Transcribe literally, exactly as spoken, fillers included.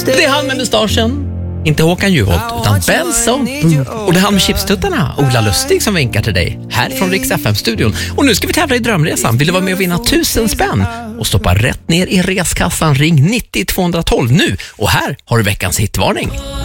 Det är han med mustaschen. Inte Håkan Juholt, utan Benson. Mm. Och det är han med chipstuttarna, Ola Lustig, som vinkar till dig här från Rix F M-studion. Och nu ska vi tävla i Drömresan. Vill du vara med och vinna tusen spänn och stoppa rätt ner i reskassan? Ring nittio tvåhundratolv nu. Och här har du veckans hitvarning.